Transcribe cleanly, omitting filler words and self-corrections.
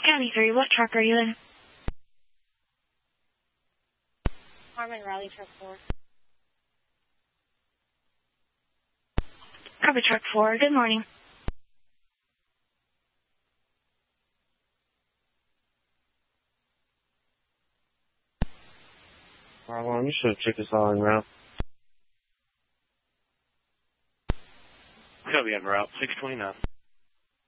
County 3, what truck are you in? Harmon Rally Truck 4. Copy Truck 4, good morning. Marlon, you should have checked this all en route. Copy en route, 629.